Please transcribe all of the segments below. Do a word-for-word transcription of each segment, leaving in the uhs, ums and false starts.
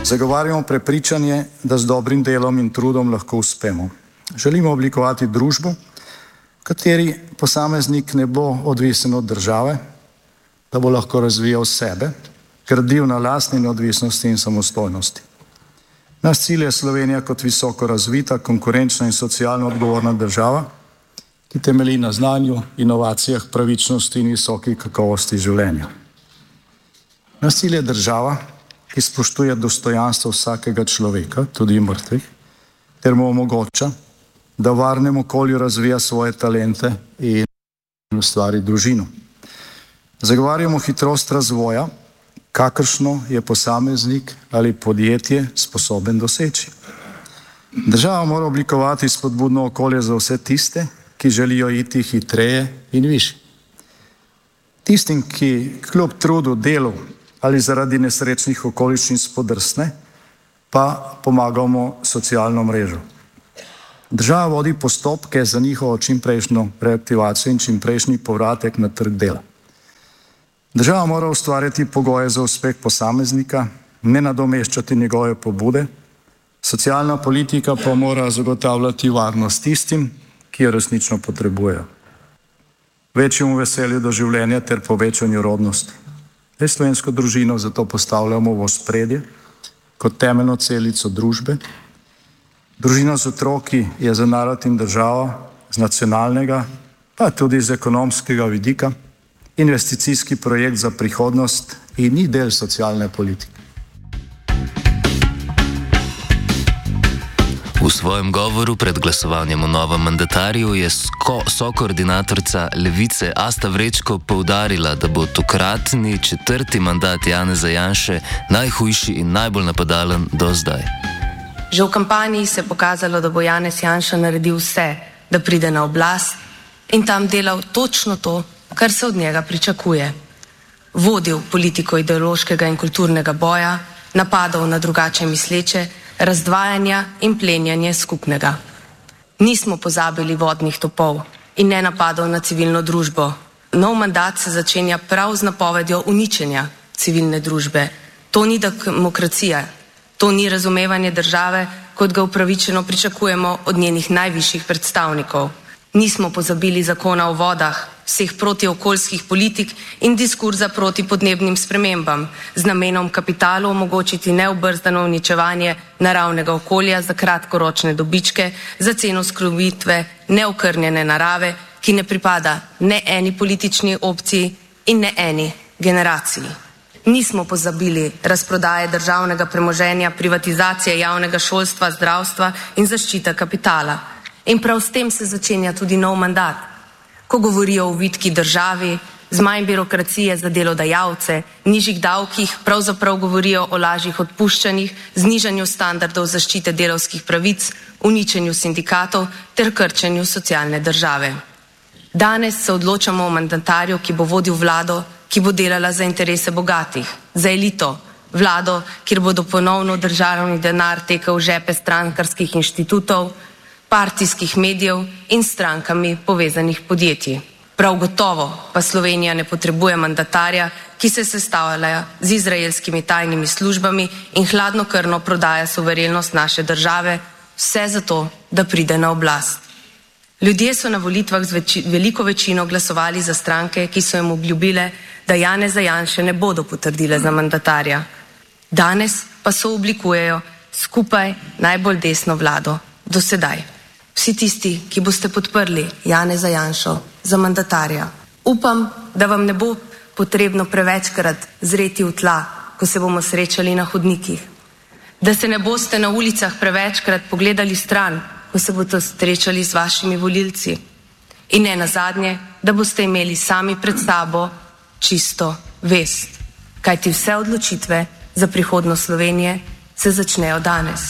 Zagovarjamo prepričanje, da z dobrim delom in trudom lahko uspemo. Želimo oblikovati družbo, v kateri posameznik ne bo odvisen od države, da bo lahko razvijal sebe, gradil na lastni neodvisnosti in samostojnosti. Naš cilj je Slovenija kot visoko razvita, konkurenčna in socialno odgovorna država, ki temelji na znanju, inovacijah, pravičnosti in visoki kakovosti življenja. Naš cilj je država, ki spoštuje dostojanstvo vsakega človeka, tudi mrtvih, ter mu omogoča, da v varnem okolju razvija svoje talente in ustvari družino. Zagovarjamo hitrost razvoja, kakršno je posameznik ali podjetje sposoben doseči. Država mora oblikovati spodbudno okolje za vse tiste, ki želijo iti hitreje in više. Tistim, ki kljub trudu, delu ali zaradi nesrečnih okoliščin spodrsne, pa pomagamo socialno mrežo. Država vodi postopke za njihovo čimprejšnjo reaktivacijo in čimprejšnji povratek na trg dela. Država mora ustvarjati pogoje za uspeh posameznika, ne nadomeščati njegove pobude, socialna politika pa mora zagotavljati varnost tistim, ki jo resnično potrebujejo. Večjemu veselju do življenja ter povečanju rodnosti. Le slovensko družino zato postavljamo v ospredje kot temeljno celico družbe. Družina z otroki je za narod in državo z nacionalnega, pa tudi z ekonomskega vidika, investicijski projekt za prihodnost in ni del socialne politike. V svojem govoru pred glasovanjem o novem mandatarju je sokoordinatorica Levice Asta Vrečko poudarila, da bo tokratni četrti mandat Janeza Janše najhujši in najbolj napadalen do zdaj. Že v kampanji se je pokazalo, da bo Janez Janša naredil vse, da pride na oblast in tam delal točno to, kar se od njega pričakuje. Vodil politiko ideološkega in kulturnega boja, napadal na drugače misleče, razdvajanja in plenjanje skupnega. Nismo pozabili vodnih topov in ne napadov na civilno družbo. Nov mandat se začenja prav z napovedjo uničenja civilne družbe. To ni demokracija, to ni razumevanje države, kot ga upravičeno pričakujemo od njenih najvišjih predstavnikov. Nismo pozabili zakona o vodah, vseh protiokoljskih politik in diskurza proti podnebnim spremembam, z namenom kapitalu omogočiti neobrzdano uničevanje naravnega okolja za kratkoročne dobičke, za ceno skrovitve neokrnjene narave, ki ne pripada ne eni politični opciji in ne eni generaciji. Nismo pozabili razprodaje državnega premoženja, privatizacije javnega šolstva, zdravstva in zaščita kapitala. In prav s tem se začenja tudi nov mandat. Ko govorijo o vitki državi, z manj birokracije za delodajalce, nižjih davkih, pravzaprav govorijo o lažjih odpuščanjih, znižanju standardov zaščite delavskih pravic, uničenju sindikatov ter krčenju socialne države. Danes se odločamo o mandatarju, ki bo vodil vlado, ki bo delala za interese bogatih, za elito, vlado, kjer bodo ponovno državni denar tekel v žepe strankarskih inštitutov, partijskih medijev in strankami povezanih podjetij. Prav gotovo pa Slovenija ne potrebuje mandatarja, ki se sestavlja z izraelskimi tajnimi službami in hladnokrvno prodaja suverenost naše države, vse zato, da pride na oblast. Ljudje so na volitvah z veči, veliko večino glasovali za stranke, ki so jim obljubile, da Janeza Janše ne bodo potrdile za mandatarja. Danes pa so oblikujejo skupaj najbolj desno vlado do sedaj. Vsi tisti, ki boste podprli Janeza Janšo za mandatarja. Upam, da vam ne bo potrebno prevečkrat zreti v tla, ko se bomo srečali na hodnikih. Da se ne boste na ulicah prevečkrat pogledali stran, ko se boste srečali z vašimi volilci. In ne nazadnje, da boste imeli sami pred sabo čisto vest. Kajti vse odločitve za prihodnost Slovenije se začnejo danes.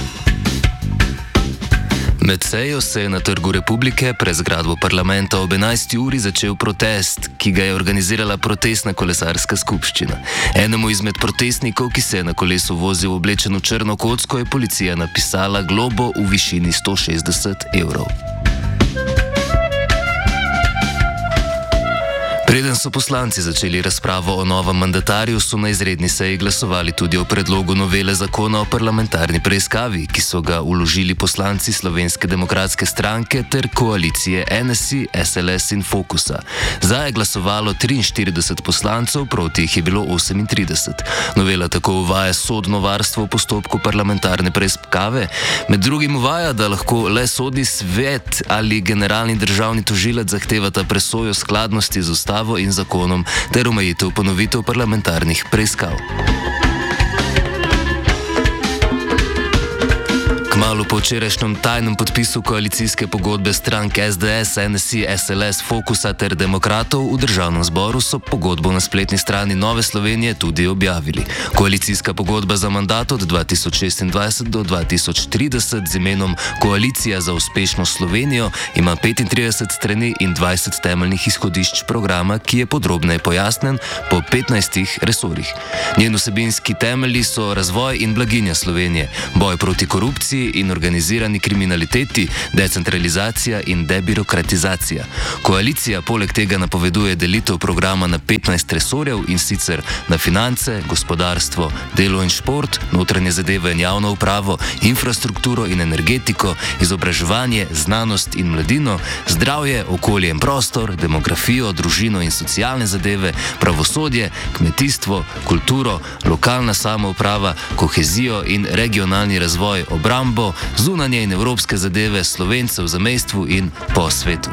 Med sejo se je na Trgu Republike pred zgradbo parlamenta ob enajsti uri začel protest, ki ga je organizirala protestna kolesarska skupščina. Enemu izmed protestnikov, ki se je na kolesu vozil oblečen v črno kocko, je policija napisala globo v višini sto šestdeset evrov. Preden so poslanci začeli razpravo o novem mandatarju, so na izredni seji glasovali tudi o predlogu novele zakona o parlamentarni preiskavi, ki so ga uložili poslanci Slovenske demokratske stranke ter koalicije N S I, S L S in Fokusa. Za je glasovalo triinštirideset poslancev, proti jih je bilo osemintrideset. Novela tako uvaja sodno varstvo v postopku parlamentarne preiskave. Med drugim uvaja, da lahko le sodni svet ali generalni državni tožilec zahtevata presojo skladnosti z ustavo in zakonom ter omejitev ponovitev parlamentarnih preiskav. Kmalu po včerajšnjem tajnem podpisu koalicijske pogodbe strank S D S, N S I, S L S, Fokusa ter Demokratov v državnem zboru so pogodbo na spletni strani Nove Slovenije tudi objavili. Koalicijska pogodba za mandat od dva tisoč šestindvajset do dva tisoč trideset z imenom Koalicija za uspešno Slovenijo ima petintrideset strani in dvajset temeljnih izhodišč programa, ki je podrobneje pojasnen po petnajstih resorjih. Njen vsebinski temelji so razvoj in blaginja Slovenije, boj proti korupciji in organizirani kriminaliteti, decentralizacija in debirokratizacija. Koalicija poleg tega napoveduje delitev programa na petnajst resorjev, in sicer na finance, gospodarstvo, delo in šport, notranje zadeve in javno upravo, infrastrukturo in energetiko, izobraževanje, znanost in mladino, zdravje, okolje in prostor, demografijo, družino in socialne zadeve, pravosodje, kmetijstvo, kulturo, lokalna samouprava, kohezijo in regionalni razvoj, obrambo, zunanje in evropske zadeve Slovencev v zamejstvu in po svetu.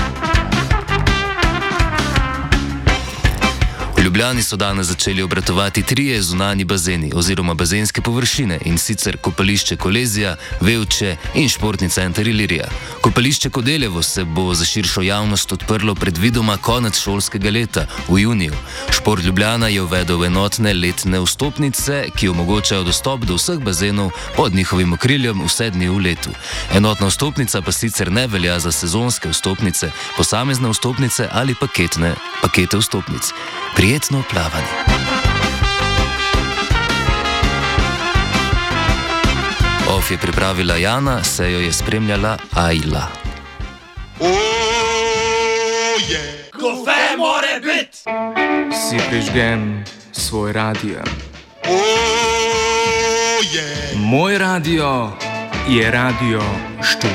V Ljubljani so danes začeli obratovati trije zunanji bazeni oziroma bazenske površine, in sicer kopališče Kolezija, Vevče in športni center Ilirija. Kopališče Kodeljevo se bo za širšo javnost odprlo predvidoma konec šolskega leta, v juniju. Šport Ljubljana je uvedel enotne letne vstopnice, ki omogočajo dostop do vseh bazenov pod njihovim okriljem vse dni v letu. Enotna vstopnica pa sicer ne velja za sezonske vstopnice, posamezne vstopnice ali paketne pakete vstopnic. Prijetno plavanje. Of je pripravila Jana, sejo je spremljala Ajla. Oh, yeah. Kofe more biti! Si prižgem svoj radio. Oh, yeah. Moj radio je Radio štiri.